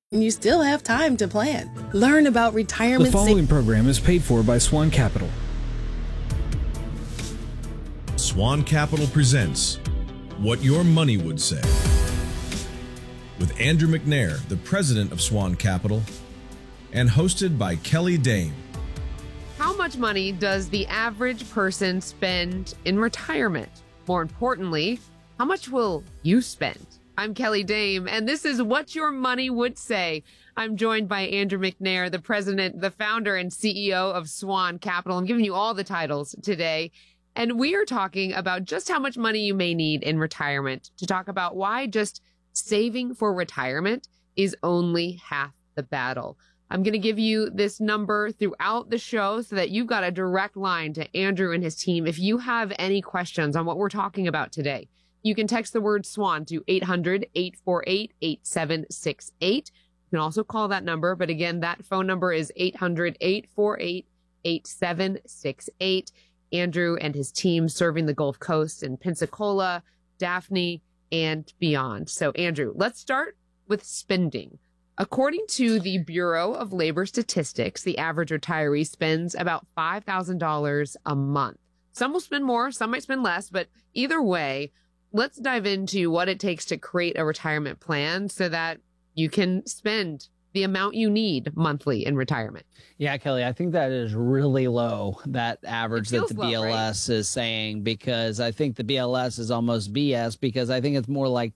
and you still have time to plan. Learn about retirement. The following program is paid for by Swan Capital. Swan Capital presents What Your Money Would Say with Andrew McNair, the president of Swan Capital, and hosted by Kelly Dame. How much money does the average person spend in retirement? More importantly, how much will you spend? I'm Kelly Dame, and this is What Your Money Would Say. I'm joined by Andrew McNair, the president, the founder, and CEO of Swan Capital. I'm giving you all the titles today. And we are talking about just how much money you may need in retirement, to talk about why just saving for retirement is only half the battle. I'm going to give you this number throughout the show so that you've got a direct line to Andrew and his team. If you have any questions on what we're talking about today, you can text the word SWAN to 800-848-8768. You can also call that number. But again, that phone number is 800-848-8768. Andrew and his team serving the Gulf Coast and Pensacola, Daphne, and beyond. So, Andrew, let's start with spending. According to the Bureau of Labor Statistics, the average retiree spends about $5,000 a month. Some will spend more, some might spend less, but either way, let's dive into what it takes to create a retirement plan so that you can spend the amount you need monthly in retirement. Yeah, Kelly, I think that is really low, that average that the BLS is saying, because I think the BLS is almost BS, because I think it's more like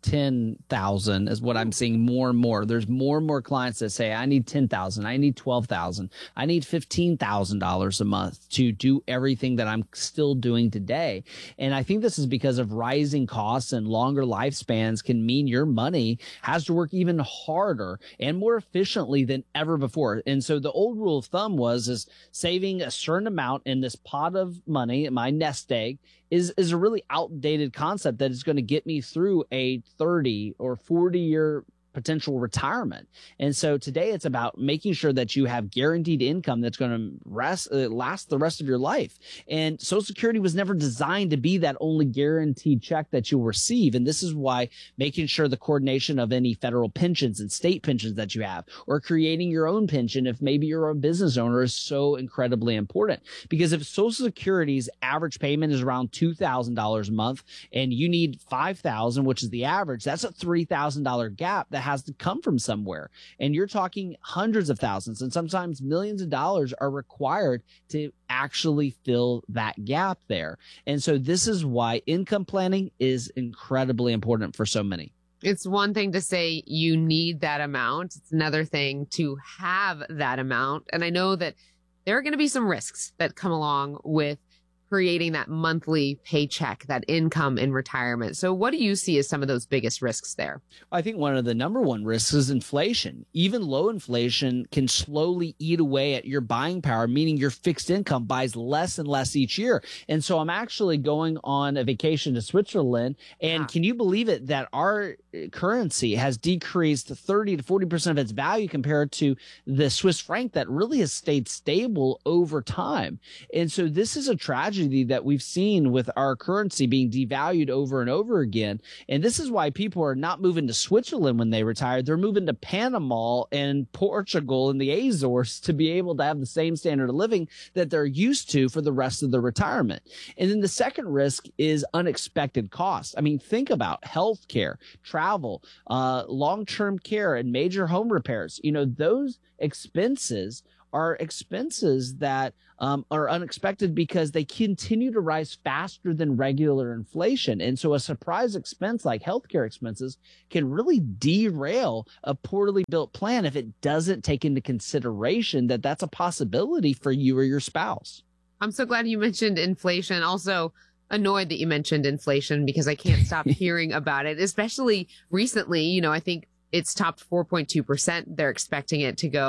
10,000 is what I'm seeing more and more. There's more and more clients that say, I need 10,000, I need 12,000, I need $15,000 a month to do everything that I'm still doing today. And I think this is because of rising costs, and longer lifespans can mean your money has to work even harder and more efficiently than ever before. And so the old rule of thumb is saving a certain amount in this pot of money, my nest egg, is a really outdated concept that is going to get me through a 30 or 40 year potential retirement. And so today it's about making sure that you have guaranteed income that's going to last the rest of your life. And Social Security was never designed to be that only guaranteed check that you'll receive. And this is why making sure the coordination of any federal pensions and state pensions that you have, or creating your own pension if maybe you're a business owner, is so incredibly important. Because if Social Security's average payment is around $2,000 a month and you need $5,000, which is the average, that's a $3,000 gap that has to come from somewhere. And you're talking hundreds of thousands and sometimes millions of dollars are required to actually fill that gap there. And so this is why income planning is incredibly important for so many. It's one thing to say you need that amount. It's another thing to have that amount. And I know that there are going to be some risks that come along with creating that monthly paycheck, that income in retirement. So what do you see as some of those biggest risks there? I think one of the number one risks is inflation. Even low inflation can slowly eat away at your buying power, meaning your fixed income buys less and less each year. And so I'm actually going on a vacation to Switzerland. And can you believe it that our currency has decreased 30 to 40% of its value compared to the Swiss franc that really has stayed stable over time. And so this is a tragedy that we've seen with our currency being devalued over and over again. And this is why people are not moving to Switzerland when they retire. They're moving to Panama and Portugal and the Azores to be able to have the same standard of living that they're used to for the rest of their retirement. And then the second risk is unexpected costs. I mean, think about healthcare, travel, long-term care, and major home repairs. You know, those expenses are expenses that are unexpected because they continue to rise faster than regular inflation. And so a surprise expense like healthcare expenses can really derail a poorly built plan if it doesn't take into consideration that that's a possibility for you or your spouse. I'm so glad you mentioned inflation. Also annoyed that you mentioned inflation because I can't stop hearing about it, especially recently. You know, I think it's topped 4.2%. They're expecting it to go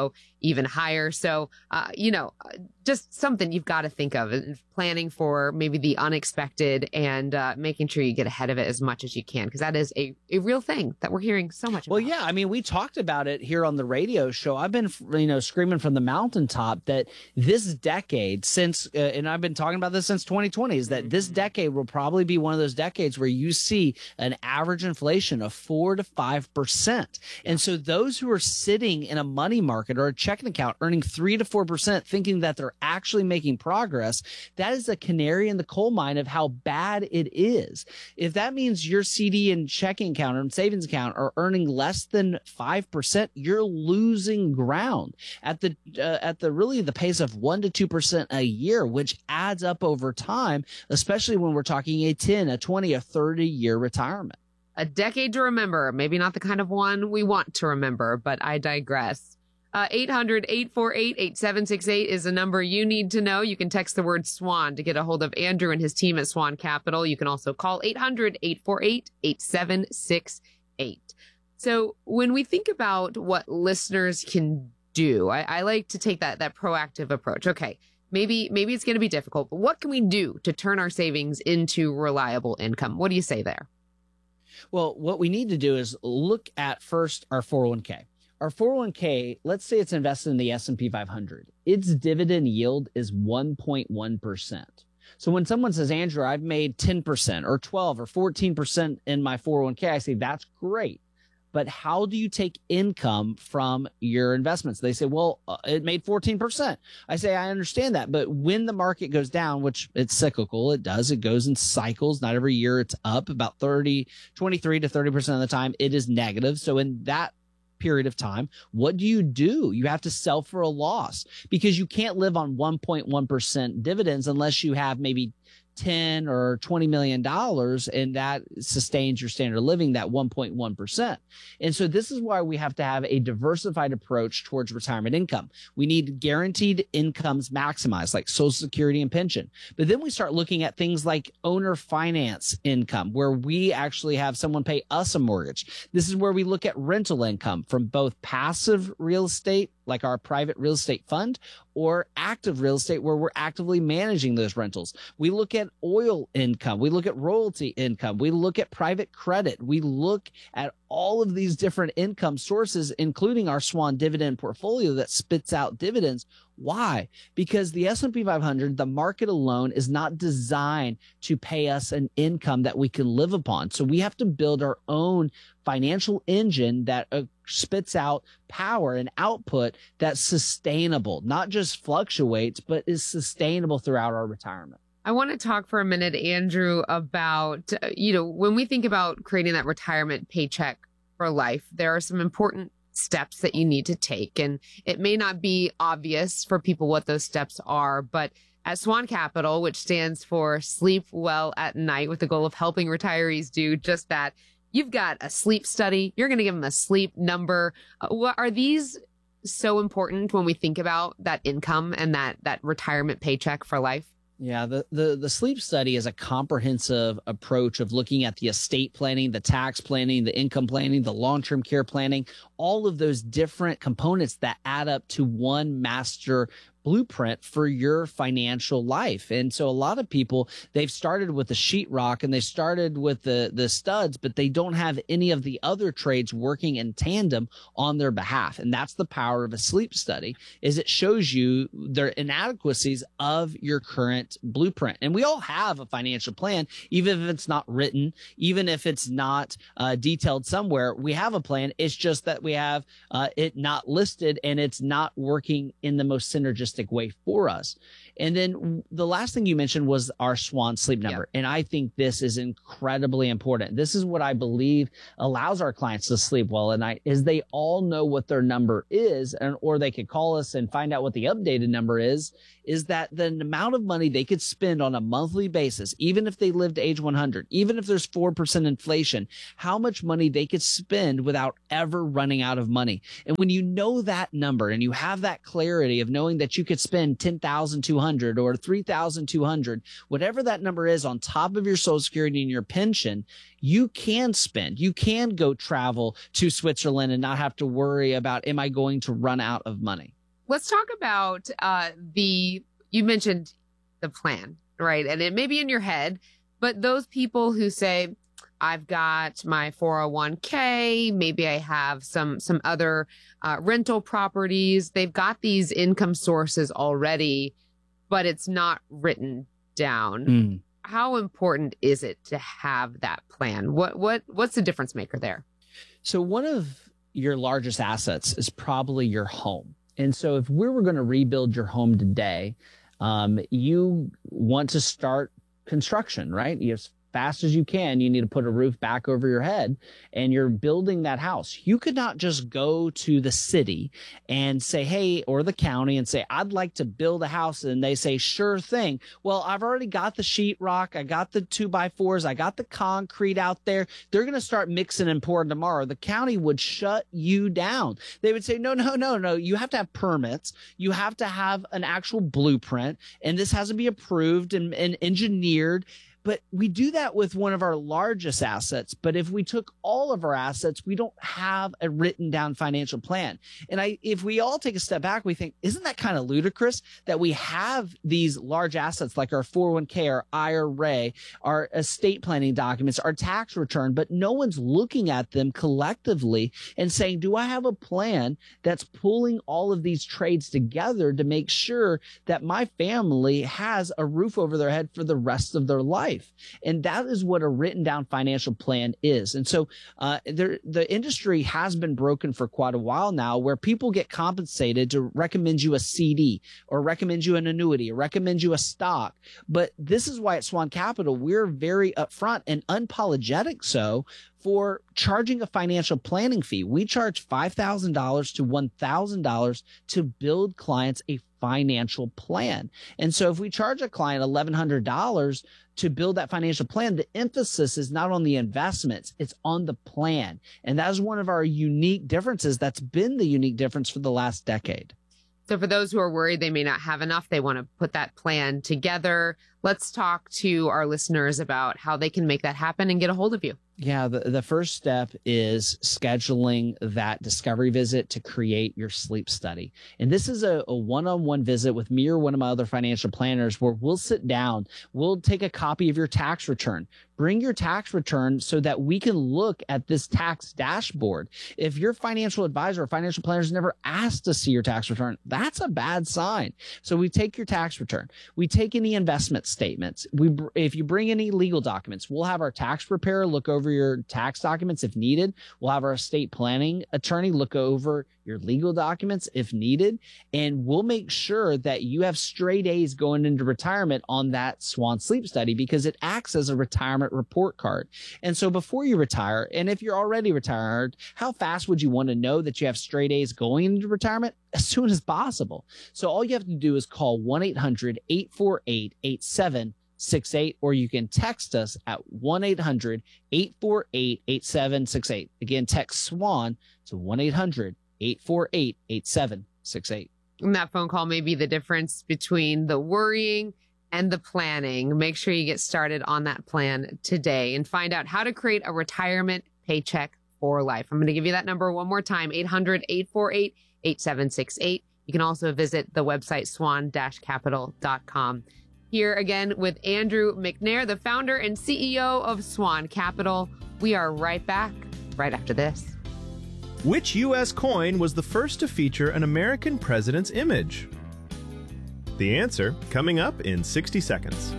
even higher. So, just something you've got to think of, planning for maybe the unexpected and making sure you get ahead of it as much as you can, because that is a real thing that we're hearing so much about. Well, yeah, I mean, we talked about it here on the radio show. I've been, screaming from the mountaintop that this decade and I've been talking about this since 2020, is that this decade will probably be one of those decades where you see an average inflation of 4 to 5%. And so those who are sitting in a money market or a checking account earning 3 to 4%, thinking that they're actually making progress, that is a canary in the coal mine of how bad it is. If that means your CD and checking account or savings account are earning less than 5%, you're losing ground at the pace of 1 to 2% a year, which adds up over time, especially when we're talking a 10, a 20, a 30-year retirement. A decade to remember, maybe not the kind of one we want to remember, but I digress. 800-848-8768 is a number you need to know. You can text the word SWAN to get a hold of Andrew and his team at Swan Capital. You can also call 800-848-8768. So when we think about what listeners can do, I like to take that proactive approach. Okay, maybe it's going to be difficult, but what can we do to turn our savings into reliable income? What do you say there? Well, what we need to do is look at first our 401k. Our 401k, let's say it's invested in the S&P 500. Its dividend yield is 1.1%. So when someone says, Andrew, I've made 10% or 12 or 14% in my 401k, I say, that's great. But how do you take income from your investments? They say, well, it made 14%. I say, I understand that. But when the market goes down, which it's cyclical, it goes in cycles. Not every year it's up. About 23 to 30% of the time, it is negative. So in that period of time, what do? You have to sell for a loss, because you can't live on 1.1% dividends unless you have maybe $10 or $20 million, and that sustains your standard of living, that 1.1%. And so this is why we have to have a diversified approach towards retirement income. We need guaranteed incomes maximized, like Social Security and pension. But then we start looking at things like owner finance income, where we actually have someone pay us a mortgage. This is where we look at rental income from both passive real estate, like our private real estate fund, or active real estate, where we're actively managing those rentals. We look at oil income. We look at royalty income. We look at private credit. We look at all of these different income sources, including our Swan dividend portfolio that spits out dividends. Why? Because the S&P 500, the market alone, is not designed to pay us an income that we can live upon. So we have to build our own financial engine that spits out power and output that's sustainable, not just fluctuates, but is sustainable throughout our retirement. I want to talk for a minute, Andrew, about, when we think about creating that retirement paycheck for life, there are some important steps that you need to take. And it may not be obvious for people what those steps are, but at Swan Capital, which stands for Sleep Well at Night, with the goal of helping retirees do just that, you've got a sleep study. You're going to give them a sleep number. Are these so important when we think about that income and that retirement paycheck for life? Yeah, the sleep study is a comprehensive approach of looking at the estate planning, the tax planning, the income planning, the long-term care planning, all of those different components that add up to one master blueprint for your financial life. And so a lot of people, they've started with the sheetrock and they started with the studs, but they don't have any of the other trades working in tandem on their behalf. And that's the power of a sleep study, is it shows you the inadequacies of your current blueprint. And we all have a financial plan, even if it's not written, even if it's not detailed somewhere, we have a plan. It's just that we have it not listed and it's not working in the most synergistic way for us. And then the last thing you mentioned was our Swan sleep number. Yeah. And I think this is incredibly important. This is what I believe allows our clients to sleep well at night, is they all know what their number is, or they could call us and find out what the updated number is that the amount of money they could spend on a monthly basis, even if they lived to age 100, even if there's 4% inflation, how much money they could spend without ever running out of money. And when you know that number and you have that clarity of knowing that you could spend $10,200 or $3,200, whatever that number is on top of your Social Security and your pension, you can spend. You can go travel to Switzerland and not have to worry about, am I going to run out of money? Let's talk about you mentioned the plan, right? And it may be in your head, but those people who say, I've got my 401k, maybe I have some other rental properties. They've got these income sources already, but it's not written down. How important is it to have that plan? What's the difference maker there? So one of your largest assets is probably your home. And so if we were going to rebuild your home today, you want to start construction, right? As fast as you can, you need to put a roof back over your head, and you're building that house. You could not just go to the city and say, hey, or the county and say, I'd like to build a house. And they say, sure thing. Well, I've already got the sheetrock. I got the 2x4s. I got the concrete out there. They're going to start mixing and pouring tomorrow. The county would shut you down. They would say, no. You have to have permits. You have to have an actual blueprint, and this has to be approved and engineered. But we do that with one of our largest assets. But if we took all of our assets, we don't have a written down financial plan. And if we all take a step back, we think, isn't that kind of ludicrous that we have these large assets like our 401k, our IRA, our estate planning documents, our tax return, but no one's looking at them collectively and saying, do I have a plan that's pulling all of these trades together to make sure that my family has a roof over their head for the rest of their life? And that is what a written down financial plan is. And so the industry has been broken for quite a while now, where people get compensated to recommend you a CD or recommend you an annuity or recommend you a stock. But this is why at Swan Capital, we're very upfront and unapologetic so for charging a financial planning fee. We charge $5,000 to $1,000 to build clients a financial plan. And so if we charge a client $1,100 to build that financial plan, the emphasis is not on the investments, it's on the plan. And that is one of our unique differences. That's been the unique difference for the last decade. So for those who are worried they may not have enough, they want to put that plan together. Let's talk to our listeners about how they can make that happen and get a hold of you. Yeah, the first step is scheduling that discovery visit to create your sleep study. And this is a one-on-one visit with me or one of my other financial planners where we'll sit down, we'll take a copy of your tax return. Bring your tax return so that we can look at this tax dashboard. If your financial advisor or financial planner has never asked to see your tax return, that's a bad sign. So we take your tax return. We take any investment statements. If you bring any legal documents, we'll have our tax preparer look over your tax documents if needed. We'll have our estate planning attorney look over your legal documents if needed. And we'll make sure that you have straight A's going into retirement on that Swan Sleep Study because it acts as a retirement report card. And so before you retire, and if you're already retired, how fast would you want to know that you have straight A's going into retirement? As soon as possible. So all you have to do is call 1-800-848-8768, or you can text us at 1-800-848-8768. Again, text SWAN to 1-800-848-8768. And that phone call may be the difference between the worrying and the planning. Make sure you get started on that plan today and find out how to create a retirement paycheck for life. I'm going to give you that number one more time, 800-848-8768. You can also visit the website swan-capital.com. Here again with Andrew McNair, the founder and CEO of Swan Capital. We are right back right after this. Which U.S. coin was the first to feature an American president's image? The answer coming up in 60 seconds.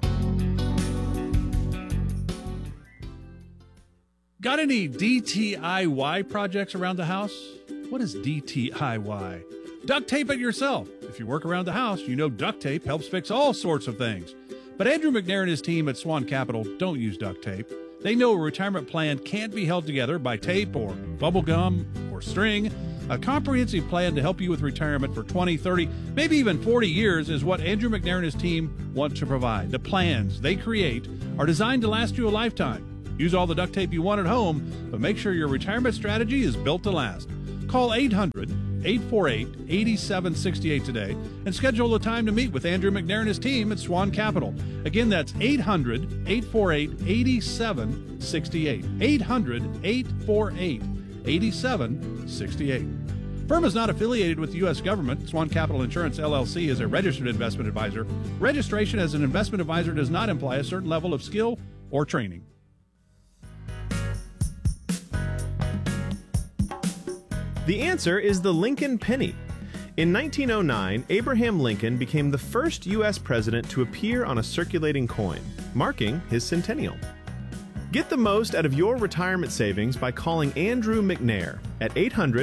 Got any DTIY projects around the house? What is DTIY? Duct tape it yourself. If you work around the house, you know duct tape helps fix all sorts of things. But Andrew McNair and his team at Swan Capital don't use duct tape. They know a retirement plan can't be held together by tape or bubble gum or string. A comprehensive plan to help you with retirement for 20, 30, maybe even 40 years is what Andrew McNair and his team want to provide. The plans they create are designed to last you a lifetime. Use all the duct tape you want at home, but make sure your retirement strategy is built to last. Call 800-848-8768 today and schedule a time to meet with Andrew McNair and his team at Swan Capital. Again, that's 800-848-8768. 800-848-8768. Firm is not affiliated with the U.S. government. Swan Capital Insurance, LLC is a registered investment advisor. Registration as an investment advisor does not imply a certain level of skill or training. The answer is the Lincoln penny. In 1909, Abraham Lincoln became the first U.S. president to appear on a circulating coin, marking his centennial. Get the most out of your retirement savings by calling Andrew McNair at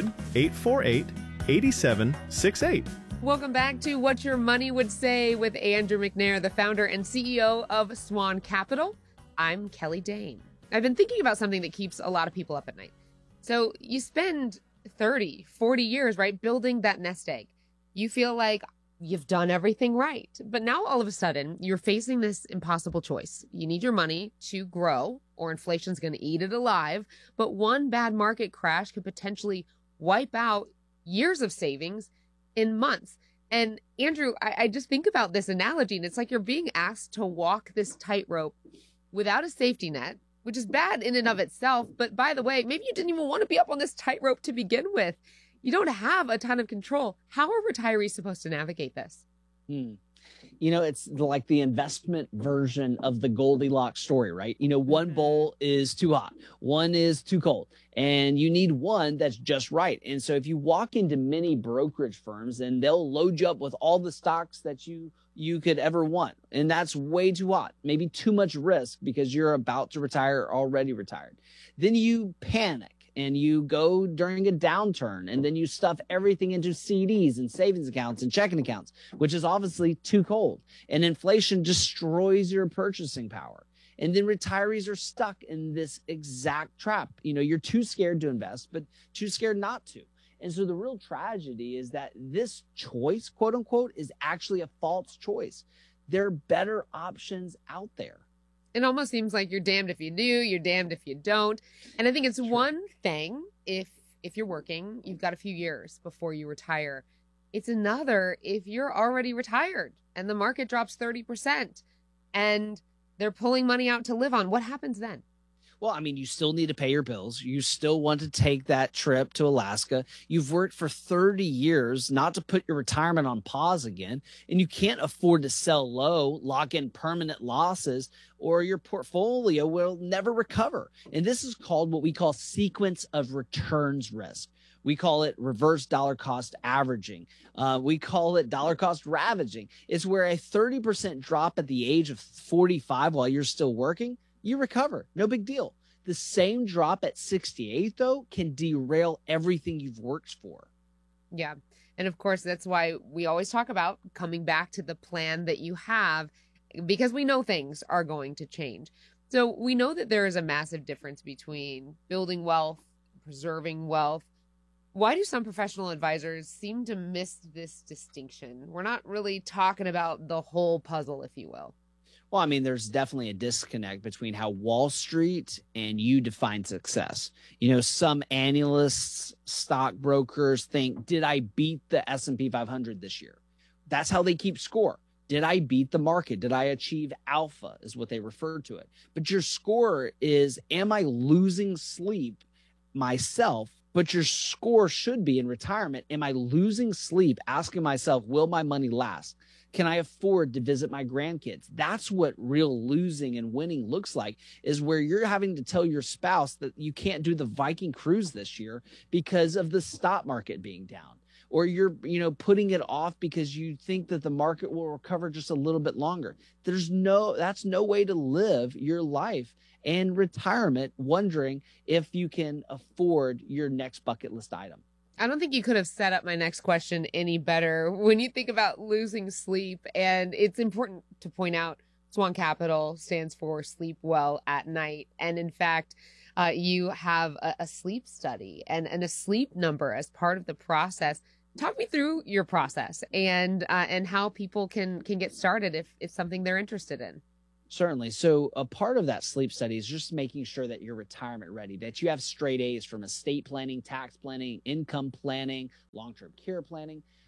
800-848-8768. Welcome back to What Your Money Would Say with Andrew McNair, the founder and CEO of Swan Capital. I'm Kelly Dane. I've been thinking about something that keeps a lot of people up at night. So you spend 30, 40 years, right, building that nest egg. You feel like you've done everything right. But now all of a sudden, you're facing this impossible choice. You need your money to grow, or inflation's going to eat it alive. But one bad market crash could potentially wipe out years of savings in months. And Andrew, I just think about this analogy, and it's like you're being asked to walk this tightrope without a safety net, which is bad in and of itself. But by the way, maybe you didn't even want to be up on this tightrope to begin with. You don't have a ton of control. How are retirees supposed to navigate this? You know, it's like the investment version of the Goldilocks story, right? You know, one bowl is too hot, one is too cold, and you need one that's just right. And so if you walk into many brokerage firms, and they'll load you up with all the stocks that you could ever want, and that's way too hot, maybe too much risk because you're about to retire or already retired. Then you panic and you go during a downturn, and then you stuff everything into CDs and savings accounts and checking accounts, which is obviously too cold. And inflation destroys your purchasing power. And then retirees are stuck in this exact trap. You know, you're too scared to invest, but too scared not to. And so the real tragedy is that this choice, quote unquote, is actually a false choice. There are better options out there. It almost seems like you're damned if you do, you're damned if you don't. And I think it's one thing if you're working, you've got a few years before you retire. It's another if you're already retired and the market drops 30% and they're pulling money out to live on. What happens then? Well, I mean, you still need to pay your bills. You still want to take that trip to Alaska. You've worked for 30 years not to put your retirement on pause again, and you can't afford to sell low, lock in permanent losses, or your portfolio will never recover. And this is called what we call sequence of returns risk. We call it reverse dollar cost averaging. We call it dollar cost ravaging. It's where a 30% drop at the age of 45 while you're still working, you recover. No big deal. The same drop at 68, though, can derail everything you've worked for. Yeah. And of course, that's why we always talk about coming back to the plan that you have, because we know things are going to change. So we know that there is a massive difference between building wealth, preserving wealth. Why do some professional advisors seem to miss this distinction? We're not really talking about the whole puzzle, if you will. Well, I mean, there's definitely a disconnect between how Wall Street and you define success. You know, some analysts, stockbrokers think, did I beat the S&P 500 this year? That's how they keep score. Did I beat the market? Did I achieve alpha is what they refer to it. But your score is, am I losing sleep myself? But your score should be in retirement. Am I losing sleep asking myself, will my money last? Can I afford to visit my grandkids? That's what real losing and winning looks like, is where you're having to tell your spouse that you can't do the Viking cruise this year because of the stock market being down. Or you're, putting it off because you think that the market will recover just a little bit longer. That's no way to live your life and retirement, wondering if you can afford your next bucket list item. I don't think you could have set up my next question any better. When you think about losing sleep, and it's important to point out, Swan Capital stands for Sleep Well at Night. And in fact, you have a sleep study and a sleep number as part of the process. Talk me through your process and how people can get started if it's something they're interested in. Certainly. So a part of that sleep study is just making sure that you're retirement ready, that you have straight A's from estate planning, tax planning, income planning, long-term care planning.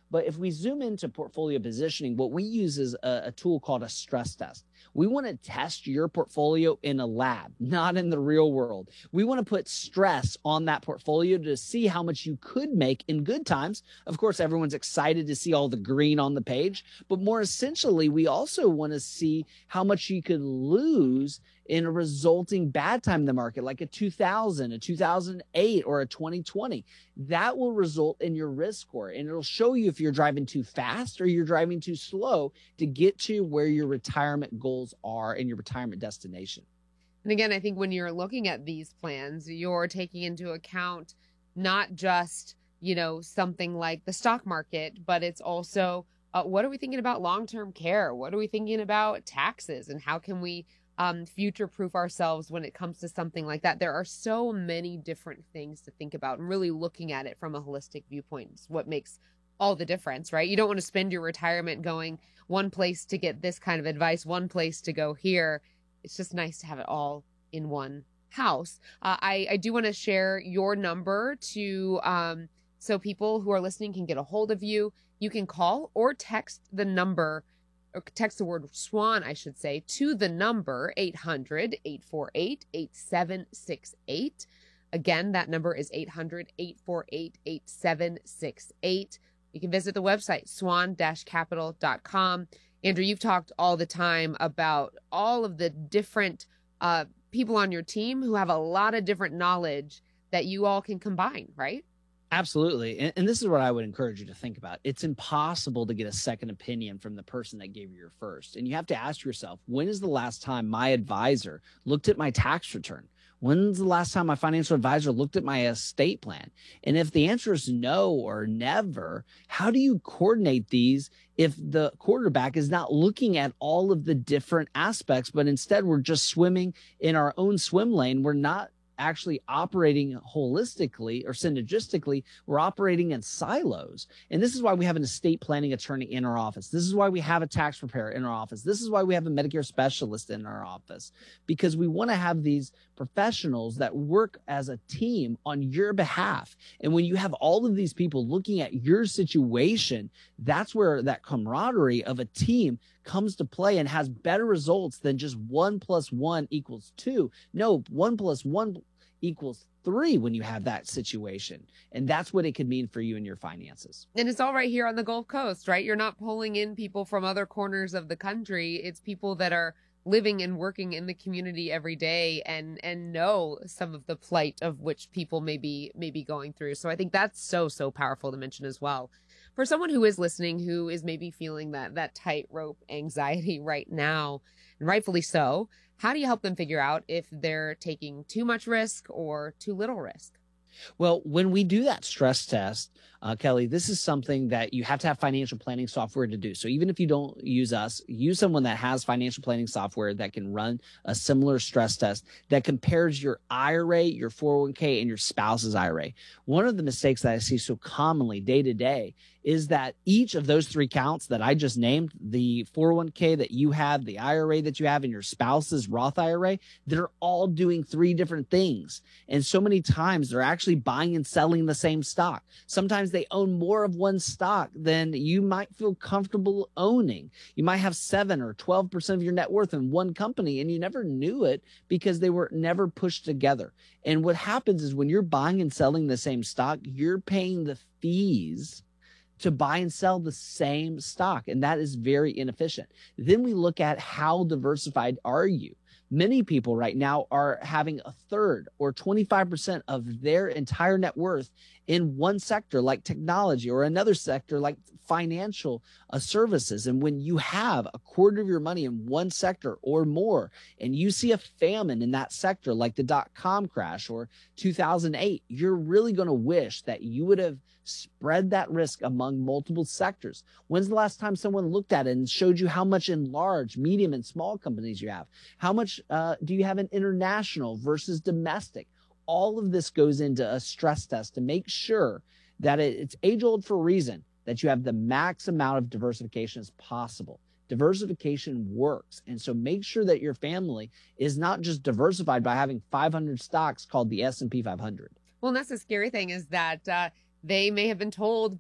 But if we zoom into portfolio positioning, what we use is a tool called a stress test. We want to test your portfolio in a lab, not in the real world. We want to put stress on that portfolio to see how much you could make in good times. Of course, everyone's excited to see all the green on the page, but more essentially, we also want to see how much you could lose in a resulting bad time in the market, like a 2000, a 2008, or a 2020. That will result in your risk score, and it'll show you if you're driving too fast or you're driving too slow to get to where your retirement goals are and your retirement destination. And again, I think when you're looking at these plans, you're taking into account not just, something like the stock market, but it's also what are we thinking about long-term care? What are we thinking about taxes? And how can we future-proof ourselves when it comes to something like that? There are so many different things to think about, and really looking at it from a holistic viewpoint is what makes all the difference, right? You don't want to spend your retirement going one place to get this kind of advice, one place to go here. It's just nice to have it all in one house. I do want to share your number to so people who are listening can get a hold of you. You can call or text the number, or text the word SWAN, I should say, to the number 800-848-8768. Again, that number is 800-848-8768. You can visit the website, swan-capital.com. Andrew, you've talked all the time about all of the different people on your team who have a lot of different knowledge that you all can combine, right? Absolutely. And this is what I would encourage you to think about. It's impossible to get a second opinion from the person that gave you your first. And you have to ask yourself, when is the last time my advisor looked at my tax return? When's the last time my financial advisor looked at my estate plan? And if the answer is no or never, how do you coordinate these if the quarterback is not looking at all of the different aspects, but instead we're just swimming in our own swim lane? We're not actually operating holistically or synergistically. We're operating in silos. And this is why we have an estate planning attorney in our office. This is why we have a tax preparer in our office. This is why we have a Medicare specialist in our office, because we want to have these professionals that work as a team on your behalf. And when you have all of these people looking at your situation, that's where that camaraderie of a team comes to play and has better results than just 1 + 1 = 2. No, 1 + 1 = 3 when you have that situation. And that's what it could mean for you and your finances. And it's all right here on the Gulf Coast, right? You're not pulling in people from other corners of the country. It's people that are living and working in the community every day and know some of the plight of which people may be going through. So I think that's so powerful to mention as well. For someone who is listening, who is maybe feeling that tightrope anxiety right now, and rightfully so, how do you help them figure out if they're taking too much risk or too little risk? Well, when we do that stress test, Kelly, this is something that you have to have financial planning software to do. So even if you don't use us, use someone that has financial planning software that can run a similar stress test that compares your IRA, your 401k, and your spouse's IRA. One of the mistakes that I see so commonly day to day is that each of those three counts that I just named, the 401k that you have, the IRA that you have, and your spouse's Roth IRA, they're all doing three different things. And so many times they're actually buying and selling the same stock. Sometimes they own more of one stock than you might feel comfortable owning. You might have 7 or 12% of your net worth in one company, and you never knew it because they were never pushed together. And what happens is when you're buying and selling the same stock, you're paying the fees to buy and sell the same stock, and that is very inefficient. Then we look at how diversified are you? Many people right now are having a third or 25% of their entire net worth in one sector like technology, or another sector like financial services. And when you have a quarter of your money in one sector or more, and you see a famine in that sector like the .com crash or 2008, you're really going to wish that you would have spread that risk among multiple sectors. When's the last time someone looked at it and showed you how much in large, medium, and small companies you have? How much do you have in international versus domestic? All of this goes into a stress test to make sure that it's age-old for a reason, that you have the max amount of diversification as possible. Diversification works. And so make sure that your family is not just diversified by having 500 stocks called the S&P 500. Well, and that's the scary thing, is that they may have been told